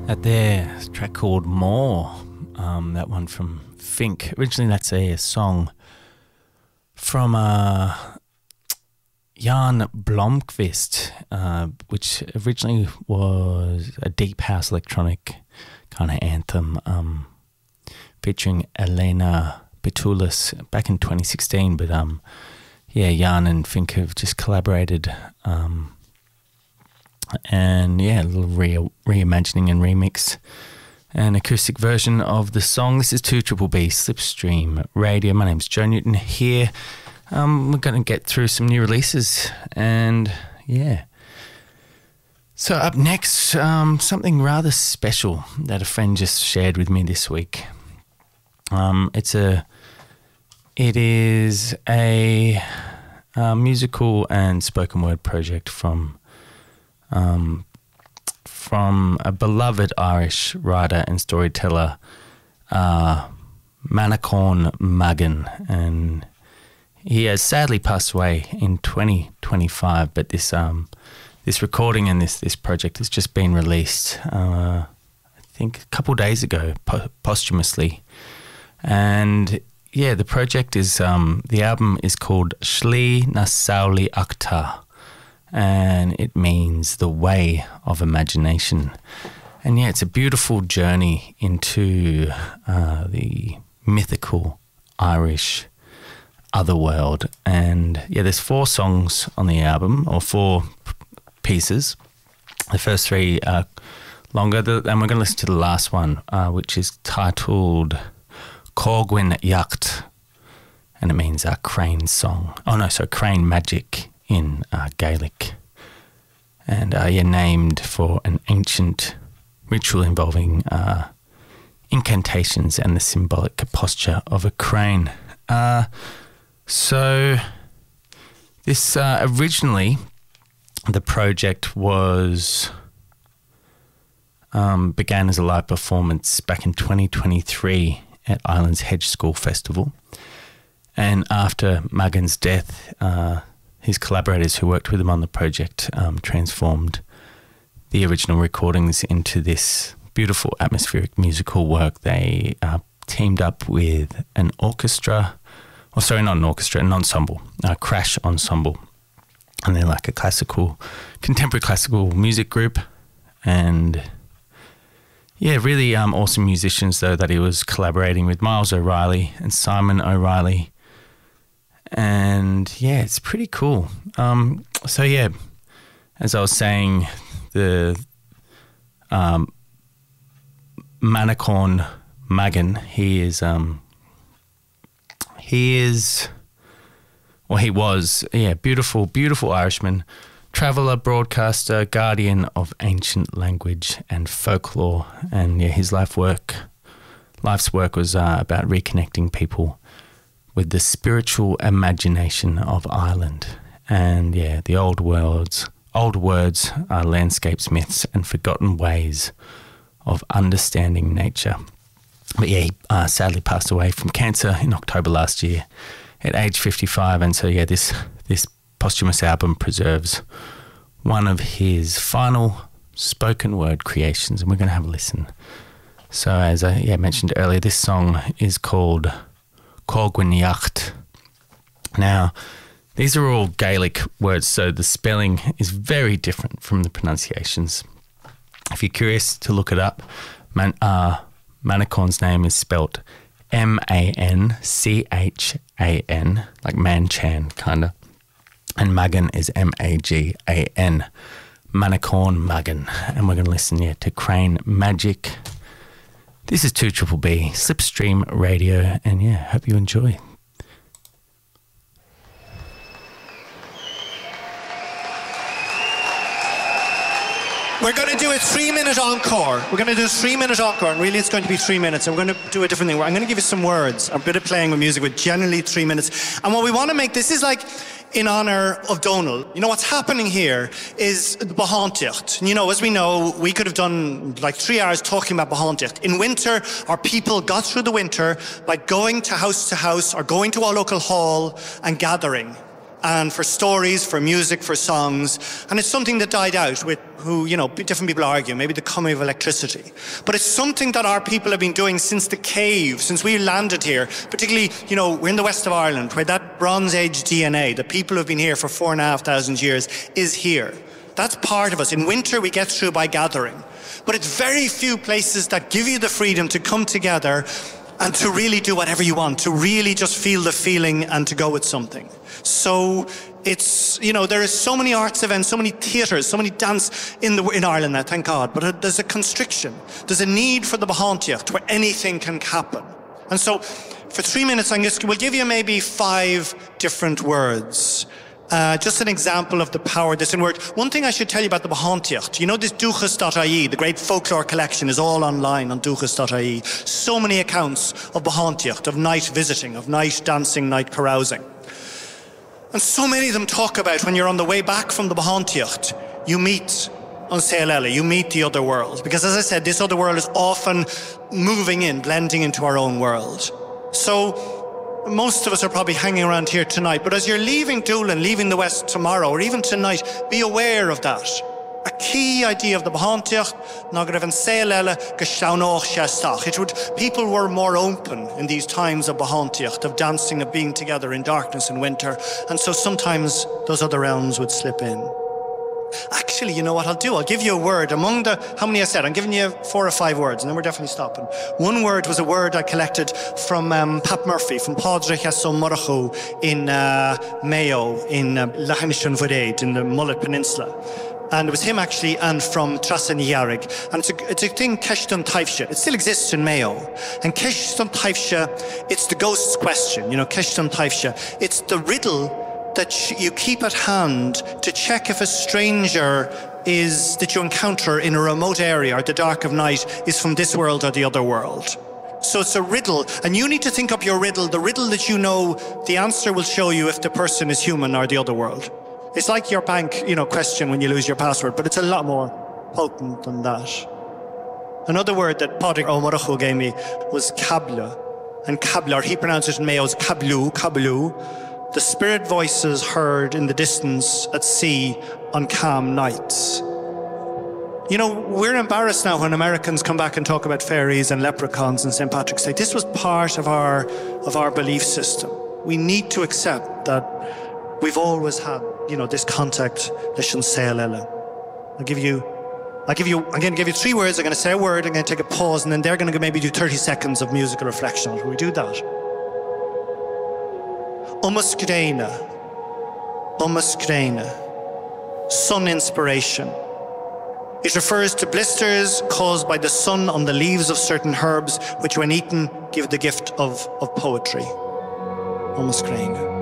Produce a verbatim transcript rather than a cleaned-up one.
That there, a track called More, um, that one from Fink. Originally that's a, a song from uh, Jan Blomqvist, uh, which originally was a deep house electronic kind of anthem um, featuring Elena Betulis back in twenty sixteen. But um, yeah, Jan and Fink have just collaborated um, and yeah, a little re- reimagining and remix, an acoustic version of the song. This is two B B B Slipstream Radio. My name's Joe Newton here. Um, we're going to get through some new releases and yeah. So up next, um, something rather special that a friend just shared with me this week. Um, it's a, it is a, a musical and spoken word project from Um, from a beloved Irish writer and storyteller, uh, Manacón Magan, and he has sadly passed away in twenty twenty-five. But this um, this recording and this this project has just been released, uh, I think, a couple of days ago, po- posthumously, and yeah, the project is um, the album is called Shli na Sauli Akta. And it means the way of imagination. And yeah, it's a beautiful journey into uh, the mythical Irish otherworld. And yeah, there's four songs on the album, or four p- pieces. The first three are longer, the, and we're going to listen to the last one, uh, which is titled Corgwin Yacht, and it means a uh, crane song. Oh no, so crane magic in uh, Gaelic, and uh, yeah, named for an ancient ritual involving uh, incantations and the symbolic posture of a crane. Uh, so this uh, originally, the project was um, began as a live performance back in twenty twenty-three at Islands Hedge School Festival, and after Magan's death, uh, his collaborators who worked with him on the project um, transformed the original recordings into this beautiful atmospheric musical work. They uh, teamed up with an orchestra, or sorry, not an orchestra, an ensemble, a Crash Ensemble. And they're like a classical, contemporary classical music group. And yeah, really um, awesome musicians though that he was collaborating with, Miles O'Reilly and Simon O'Reilly. And yeah, it's pretty cool. Um, so yeah, as I was saying, the um, Manacón Magan, he is, um, he is, or he was, yeah, beautiful, beautiful Irishman, traveller, broadcaster, guardian of ancient language and folklore. And yeah, his life work, life's work was uh, about reconnecting people with the spiritual imagination of Ireland. And yeah, the old words, old words are landscapes, myths, and forgotten ways of understanding nature. But yeah, he uh, sadly passed away from cancer in October last year at age fifty-five. And so yeah, this this posthumous album preserves one of his final spoken word creations, and we're going to have a listen. So as I yeah, mentioned earlier, this song is called Corgwin Yacht. Now, these are all Gaelic words, so the spelling is very different from the pronunciations. If you're curious to look it up, Man, uh, Manacón's name is spelt M A N C H A N, like Manchan, kind of. And Magan is M A G A N. Manacón Magan. And we're going to listen yeah, to Crane Magic. This is two B B B Slipstream Radio, and yeah, hope you enjoy. We're going to do a three-minute encore. We're going to do a three-minute encore, and really it's going to be three minutes. And we're going to do a different thing. I'm going to give you some words. I'm a bit of playing with music with generally three minutes. And what we want to make, this is like in honour of Donal. You know, what's happening here is the Bahanticht. You know, as we know, we could have done like three hours talking about Bahanticht. In winter, our people got through the winter by going to house to house or going to our local hall and gathering. and for stories, for music, for songs. And it's something that died out with who, you know, different people argue, maybe the coming of electricity. But it's something that our people have been doing since the cave, since we landed here, particularly, you know, we're in the west of Ireland, where that Bronze Age D N A, the people who've been here for four and a half thousand years, is here. That's part of us. In winter, we get through by gathering. But it's very few places that give you the freedom to come together and to really do whatever you want, to really just feel the feeling and to go with something. So it's, you know, there are so many arts events, so many theatres, so many dance in the in Ireland now, thank God. But there's a constriction. There's a need for the Bahantíocht where anything can happen. And so for three minutes, I'm just, we'll give you maybe five different words. Uh, just an example of the power of this in word. One thing I should tell you about the Bahantíocht, you know this Dúchas dot I E, the great folklore collection, is all online on Dúchas dot I E. So many accounts of Bahantíocht, of night visiting, of night dancing, night carousing. And so many of them talk about when you're on the way back from the Bahantíocht, you meet on Sealella, you meet the other world. Because as I said, this other world is often moving in, blending into our own world. So most of us are probably hanging around here tonight, but as you're leaving Doolin, leaving the West tomorrow, or even tonight, be aware of that. A key idea of the Bahantíocht, Nagarav and Sealella, Gashaunoch Shastach. It would, people were more open in these times of Bahantíocht, of dancing, of being together in darkness and winter, and so sometimes those other realms would slip in. Actually, you know what I'll do? I'll give you a word among the, how many I said? I'm giving you four or five words, and then we're definitely stopping. One word was a word I collected from um, Pat Murphy, from Pádraig Esso Murrachu in uh, Mayo, in uh, Lahanishan Vudaid, in the Mullet Peninsula. And it was him actually, and from Trasan Yarig. And it's a, it's a thing, Keshtan Taifsha. It still exists in Mayo. And Keshtan Taifsha, it's the ghost's question, you know, Keshtan Taifsha. It's the riddle that you keep at hand to check if a stranger is that you encounter in a remote area or the dark of night is from this world or the other world. So it's a riddle, and you need to think up your riddle, the riddle that you know the answer will show you if the person is human or the other world. It's like your bank, you know, question when you lose your password, but it's a lot more potent than that. Another word that Pádraig Ó Murrachu gave me was kabla, and kabla, or he pronounced it in Mayo as kablu, kablu. The spirit voices heard in the distance at sea on calm nights. You know, we're embarrassed now when Americans come back and talk about fairies and leprechauns and Saint Patrick's Day. This was part of our of our belief system. We need to accept that we've always had, you know, this contact. I'll give you, I'll give you, I'm going to give you three words. I'm going to say a word. I'm going to take a pause, and then they're going to maybe do thirty seconds of musical reflection. Will we do that? Umaskrena, Umaskrena, sun inspiration. It refers to blisters caused by the sun on the leaves of certain herbs, which when eaten give the gift of, of poetry. Umaskrena.